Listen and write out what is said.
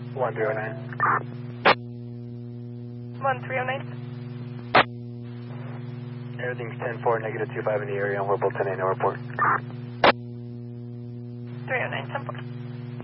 1309. 1309. Everything's 10-4, negative 25 in the area, and we're both 10-8, no report. 309, 10-4.